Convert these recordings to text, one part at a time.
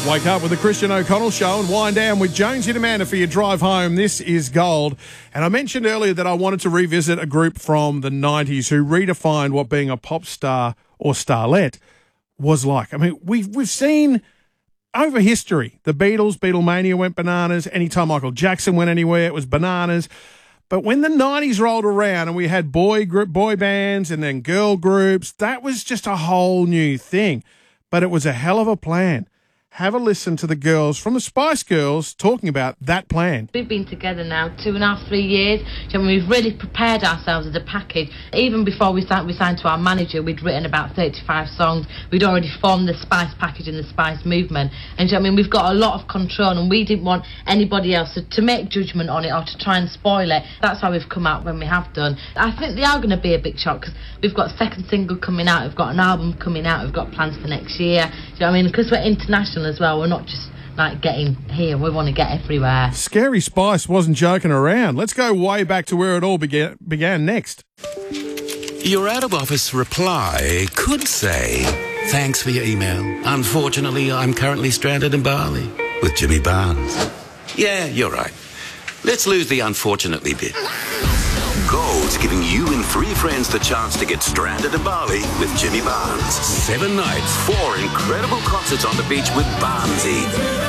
Wake up with the Christian O'Connell Show and wind down with Jonesy and Amanda for your drive home. This is gold. And I mentioned earlier that I wanted to revisit a group from the 90s who redefined what being a pop star or starlet was like. I mean, we've seen over history, the Beatles, Beatlemania went bananas. Anytime Michael Jackson went anywhere, it was bananas. But when the 90s rolled around and we had boy bands and then girl groups, that was just a whole new thing. But it was a hell of a plan. Have a listen to the girls from the Spice Girls talking about that plan. We've been together now 2.5, 3 years. And we've really prepared ourselves as a package. Even before we signed to our manager, we'd written about 35 songs. We'd already formed the Spice package and the Spice movement. And we've got a lot of control, and we didn't want anybody else to make judgment on it or to try and spoil it. That's how we've come out when we have done. I think they are going to be a big shock because we've got a second single coming out, we've got an album coming out, we've got plans for next year. Do you know what I mean? Because we're international as well, we're not just like getting here, we want to get everywhere. Scary Spice wasn't joking around. Let's go way back to where it all began next. Your out-of-office reply could say, thanks for your email. Unfortunately, I'm currently stranded in Bali with Jimmy Barnes. Yeah, you're right. Let's lose the unfortunately bit. Gold's giving you and 3 friends the chance to get stranded in Bali with Jimmy Barnes. 7 nights, 4 incredible concerts on the beach with Barnesy.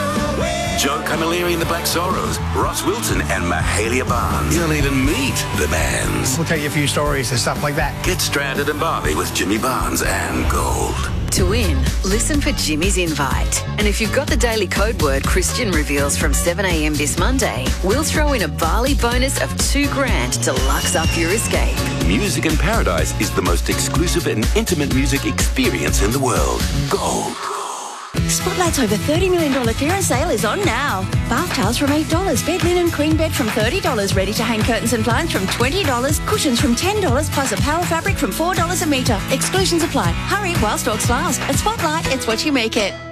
Joe Camilleri and the Black Sorrows, Ross Wilson and Mahalia Barnes. You'll even meet the bands. We'll tell you a few stories and stuff like that. Get stranded in Bali with Jimmy Barnes and Gold. To win, listen for Jimmy's invite. And if you've got the daily code word Christian reveals from 7 a.m. this Monday, we'll throw in a Bali bonus of $2,000 to lux up your escape. Music in Paradise is the most exclusive and intimate music experience in the world. Gold. Spotlight's over $30 million clearance sale is on now. Bath towels from $8, bed linen queen bed from $30, ready to hang curtains and blinds from $20, cushions from $10, plus a power fabric from $4 a metre. Exclusions apply. Hurry while stocks last. At Spotlight, it's what you make it.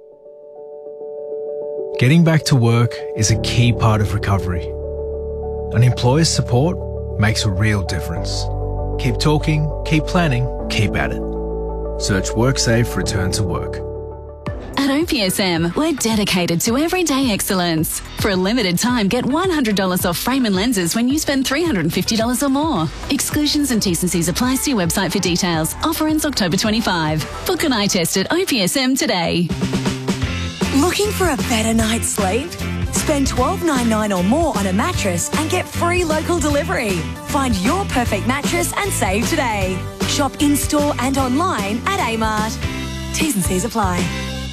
Getting back to work is a key part of recovery. An employer's support makes a real difference. Keep talking, keep planning, keep at it. Search WorkSafe Return to Work. At OPSM, we're dedicated to everyday excellence. For a limited time, get $100 off frame and lenses when you spend $350 or more. Exclusions and T&Cs apply. See website for details. Offer ends October 25. Book an eye test at OPSM today. Looking for a better night's sleep? Spend $12.99 or more on a mattress and get free local delivery. Find your perfect mattress and save today. Shop in-store and online at Amart. T&Cs apply.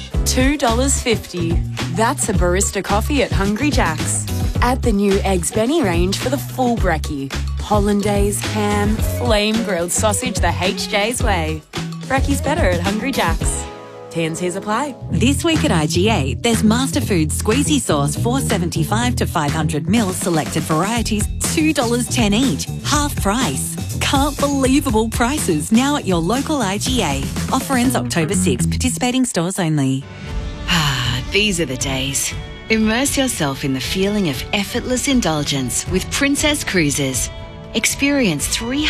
$2.50. That's a barista coffee at Hungry Jack's. Add the new Eggs Benny range for the full brekkie. Hollandaise, ham, flame grilled sausage the HJ's way. Brekkie's better at Hungry Jack's. T&Cs apply. This week at IGA, there's Masterfoods Squeezy Sauce $4.75 to 500ml selected varieties, $2.10 each, half price. Can't believable prices now at your local IGA. Offer ends October 6. Participating stores only. These are the days. Immerse yourself in the feeling of effortless indulgence with Princess Cruises. Experience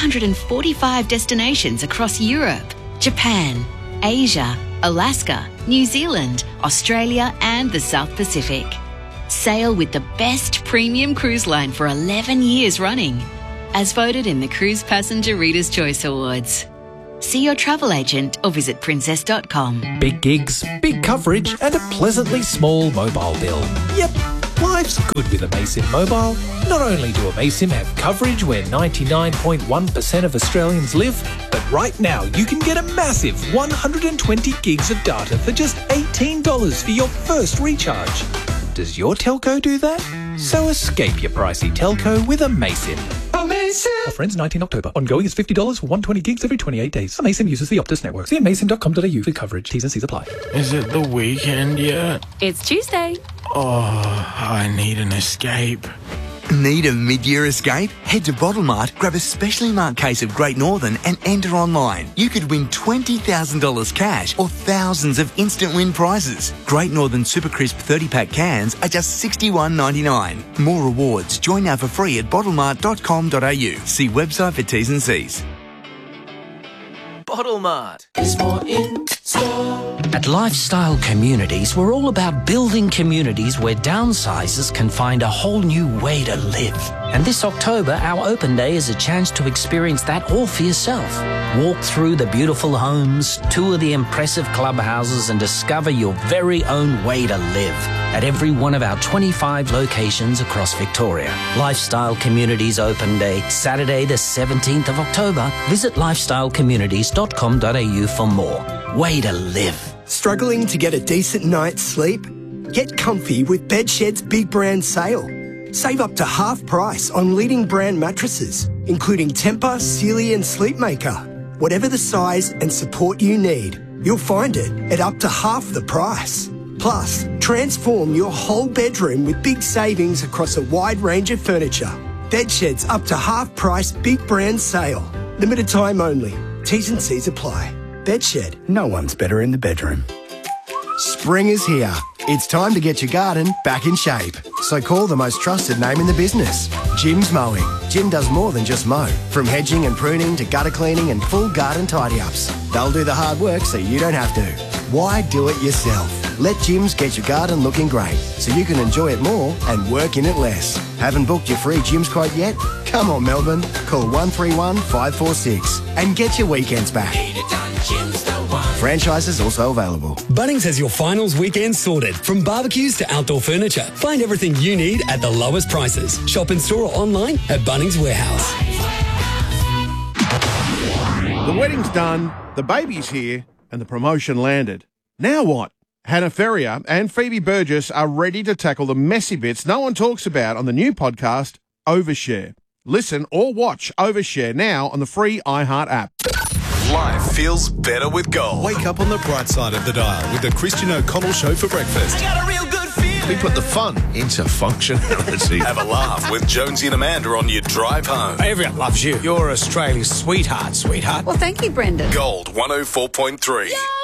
345 destinations across Europe, Japan, Asia, Alaska, New Zealand, Australia and the South Pacific. Sail with the best premium cruise line for 11 years running, as voted in the Cruise Passenger Reader's Choice Awards. See your travel agent or visit princess.com. Big gigs, big coverage and a pleasantly small mobile bill. Yep, life's good with Amaysim Mobile. Not only do Amaysim have coverage where 99.1% of Australians live, but right now you can get a massive 120 gigs of data for just $18 for your first recharge. Does your telco do that? So escape your pricey telco with Amaysim. Offer ends 19 October. Ongoing is $50 for 120 gigs every 28 days. Amaysim uses the Optus network. See amaysim.com.au for coverage. T&Cs apply. Is it the weekend yet? It's Tuesday. Oh, I need an escape. Need a mid-year escape? Head to Bottlemart, grab a specially marked case of Great Northern and enter online. You could win $20,000 cash or thousands of instant win prizes. Great Northern Super Crisp 30-pack cans are just $61.99. More rewards. Join now for free at bottlemart.com.au. See website for T's and C's. Bottlemart is more in At Lifestyle Communities, we're all about building communities where downsizers can find a whole new way to live. And this October, our open day is a chance to experience that all for yourself. Walk through the beautiful homes, tour the impressive clubhouses, and discover your very own way to live at every one of our 25 locations across Victoria. Lifestyle Communities Open Day, Saturday the 17th of October. Visit lifestylecommunities.com.au for more. Way to live. Struggling to get a decent night's sleep? Get comfy with Bedshed's Big Brand Sale. Save up to half price on leading brand mattresses, including Tempur, Sealy and Sleepmaker. Whatever the size and support you need, you'll find it at up to half the price. Plus, transform your whole bedroom with big savings across a wide range of furniture. Bedshed's up to half price Big Brand Sale. Limited time only. T's and C's apply. Bedshed, no one's better in the bedroom. Spring is here. It's time to get your garden back in shape. So call the most trusted name in the business, Jim's Mowing. Jim does more than just mow. From hedging and pruning to gutter cleaning and full garden tidy-ups. They'll do the hard work so you don't have to. Why do it yourself? Let Jim's get your garden looking great so you can enjoy it more and work in it less. Haven't booked your free Jim's quote yet? Come on, Melbourne. Call 131 546 and get your weekends back. Franchises also available. Bunnings has your finals weekend sorted. From barbecues to outdoor furniture. Find everything you need at the lowest prices. Shop in store or online at Bunnings Warehouse. The wedding's done, the baby's here, and the promotion landed. Now what? Hannah Ferrier and Phoebe Burgess are ready to tackle the messy bits no one talks about on the new podcast, Overshare. Listen or watch Overshare now on the free iHeart app. Life feels better with gold. Wake up on the bright side of the dial with the Christian O'Connell Show for breakfast. I got a real good feeling. We put the fun into functionality. Have a laugh with Jonesy and Amanda on your drive home. Everyone loves you. You're Australia's sweetheart. Well, thank you, Brendan. Gold 104.3. Yeah!